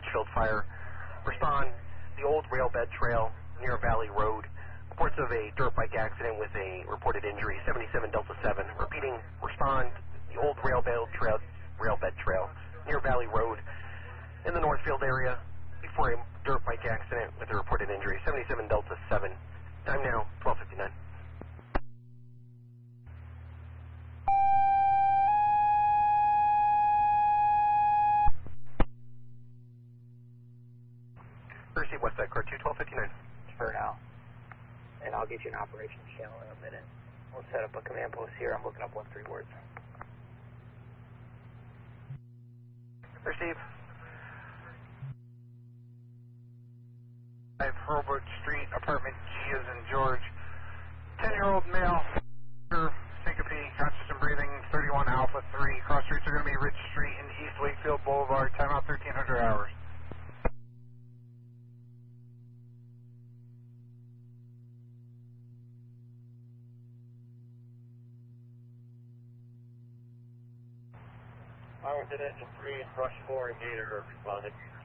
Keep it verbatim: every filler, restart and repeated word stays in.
Litchfield Fire. Respond, the old rail bed trail near Valley Road. Reports of a dirt bike accident with a reported injury, seventy-seven Delta seven. Repeating, respond, the old rail bed trail, rail bed trail near Valley Road in the Northfield area before a dirt bike accident with a reported injury, seventy-seven Delta seven. Time now, twelve fifty-nine. Receive Westside Car two, twelve fifty-nine. For now. And I'll get you an operations channel in a minute. We'll set up a command post here. I'm looking up one three words. Receive. five Hurlburt Street, apartment G as in George. ten-year-old male, syncope, conscious and breathing, thirty-one Alpha three. Cross streets are going to be Ridge Street and East Wakefield Boulevard. Timeout thirteen hundred hours. Power to engine three, rush four, and Gator responded.